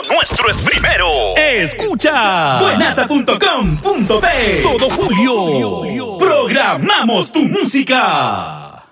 nuestro es primero. Escucha buenaza.com.p. Todo julio programamos tu música.